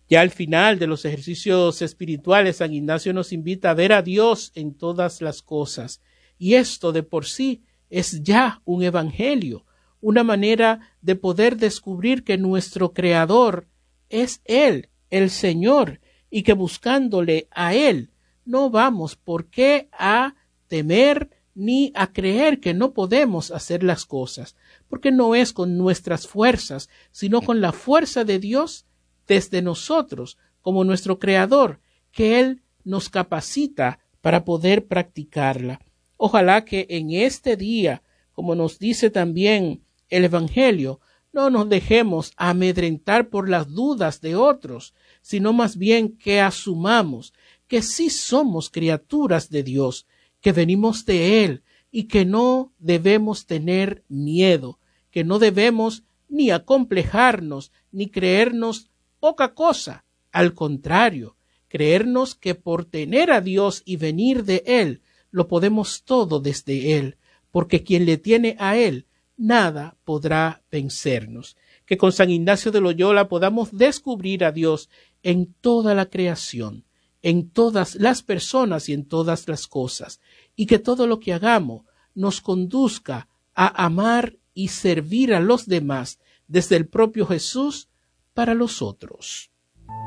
Ya al final de los ejercicios espirituales, San Ignacio nos invita a ver a Dios en todas las cosas. Y esto de por sí es ya un evangelio, una manera de poder descubrir que nuestro Creador es Él, el Señor, y que buscándole a Él no vamos por qué a temer ni a creer que no podemos hacer las cosas, porque no es con nuestras fuerzas, sino con la fuerza de Dios desde nosotros, como nuestro Creador, que Él nos capacita para poder practicarla. Ojalá que en este día, como nos dice también el Evangelio, no nos dejemos amedrentar por las dudas de otros, sino más bien que asumamos que sí somos criaturas de Dios, que venimos de Él y que no debemos tener miedo, que no debemos ni acomplejarnos ni creernos poca cosa. Al contrario, creernos que por tener a Dios y venir de Él, lo podemos todo desde Él, porque quien le tiene a Él, nada podrá vencernos. Que con San Ignacio de Loyola podamos descubrir a Dios en toda la creación, en todas las personas y en todas las cosas, y que todo lo que hagamos nos conduzca a amar y servir a los demás desde el propio Jesús para los otros.